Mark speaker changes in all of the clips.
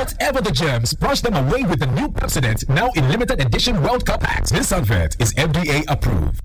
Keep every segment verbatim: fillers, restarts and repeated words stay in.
Speaker 1: Whatever the germs, brush them away with the new Pepsodent, now in limited edition World Cup packs. This advert is F D A approved.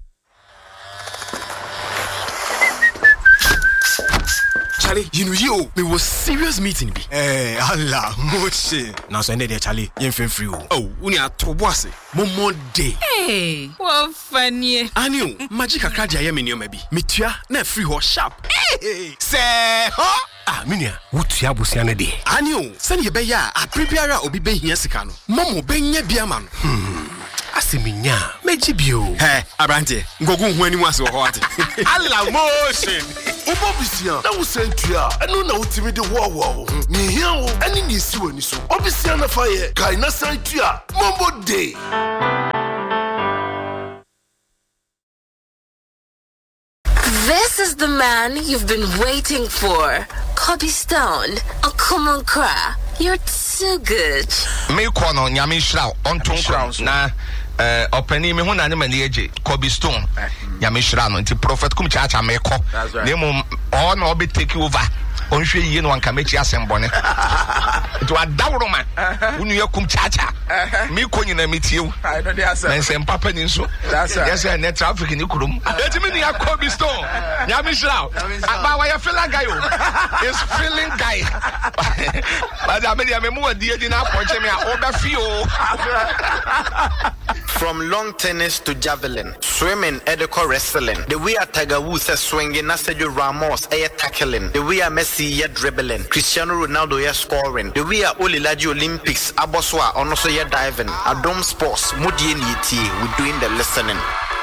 Speaker 2: Charlie, you know you, me was serious meeting be.
Speaker 3: Eh, Allah, moche. Now so there, Charlie, you ain't free.
Speaker 2: Oh, uni a to boss. Momo day.
Speaker 4: Hey, what funny.
Speaker 2: Aniu, magic akadi ayemi ni omebi. Mitua na free ho sharp.
Speaker 3: Hey, say, huh?
Speaker 2: Ah, minia, wutua busia na de. Aniu, send ye be ya, a prebiara obi be hia sika no. Momo be nya bia ma no. Hmm. Asiminya, meji bio. He, abrante, ngogu hu ani mu ase ho ate.
Speaker 3: Allah motion. Ubo bisia, na wo sentua, eno na utimi de wo wo. Ni hia wo, ani ni si wani so. Obisia na fa ye, kai na sentua, Mombo day.
Speaker 5: This is the man you've been waiting for. Kobe Stone. Oh, come on, Kra. You're too good.
Speaker 6: Me kono nyame hira on tonkro na eh opani me hu na ne mani eje Kobe Stone. Nyame hira no nti prophet kum cha cha me ko. Na mo all no be take over. Onhwe yiye no anka mechi asembone. To adawro ma. Unu yakum cha cha. Me ko nyina metiew.
Speaker 3: I know they are saying.
Speaker 6: Men sem papa ni so. Yes, na traffic ni kurum. Eti me ni Kobe Stone. Nyame hira. Aba wa ya feel guy o. Is feeling guy. But I mean, I'm more dear than I punch me over feel.
Speaker 7: From long tennis to javelin, swimming, edico wrestling. The way a Tiger Woods is swinging, Sergio Ramos air tackling. The way a Messi is dribbling, Cristiano Ronaldo is scoring. The way a Olilaji Olympics, Aboswa, also diving. Adom Sports, Mudi N E T, we're doing the listening.